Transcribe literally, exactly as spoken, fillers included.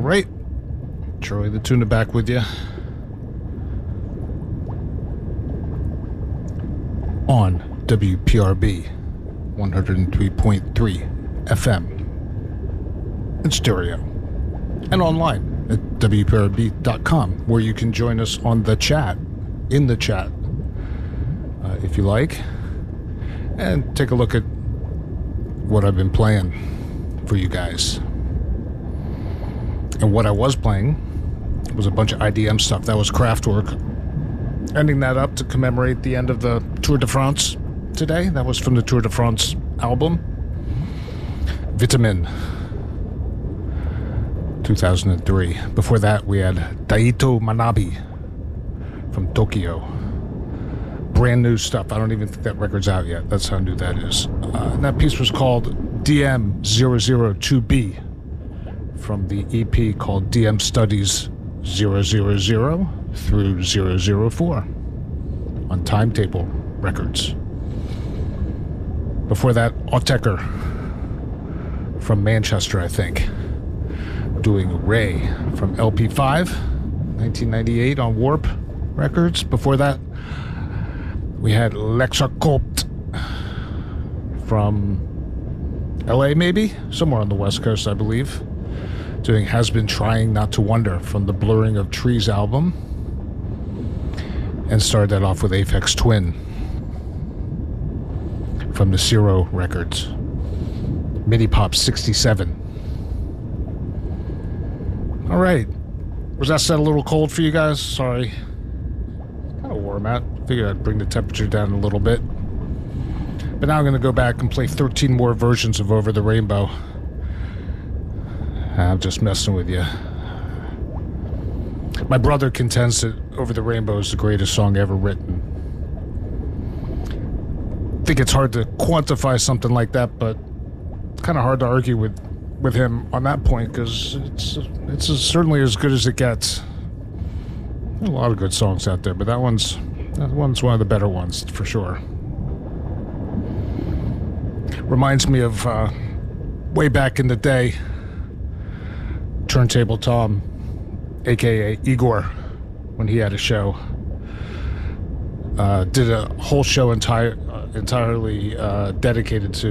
right. Charlie the Tuna back with you. On W P R B one oh three point three F M in stereo and online at W P R B dot com, where you can join us on the chat, in the chat, uh, if you like, and take a look at what I've been playing for you guys. And what I was playing was a bunch of I D M stuff. That was Kraftwerk. Ending that up to commemorate the end of the Tour de France today. That was from the Tour de France album, Vitamin, two thousand three. Before that, we had Daito Manabi from Tokyo. Brand new stuff. I don't even think that record's out yet. That's how new that is. Uh, and that piece was called D M zero zero two B from the E P called D M Studies zero zero zero through zero zero four on Timetable Records. Before that, Autechre from Manchester, I think, doing Ray from L P five, nineteen ninety-eight on Warp Records. Before that, we had Lexacopt from L A, maybe? Somewhere on the West Coast, I believe. Doing Has Been Trying Not to Wonder from the Blurring of Trees album. And started that off with Aphex Twin from the Zero Records. Mini Pop sixty-seven. All right. Was that set a little cold for you guys? Sorry. Kind of warm out. Figured I'd bring the temperature down a little bit. But now I'm going to go back and play thirteen more versions of Over the Rainbow. I'm just messing with you. My brother contends that Over the Rainbow is the greatest song ever written. I think it's hard to quantify something like that, but it's kind of hard to argue with, with him on that point, because it's it's certainly as good as it gets. There are a lot of good songs out there, but that one's that one's one of the better ones for sure. Reminds me of uh, way back in the day, Turntable Tom, aka Igor, when he had a show, uh, did a whole show entire uh, entirely uh, dedicated to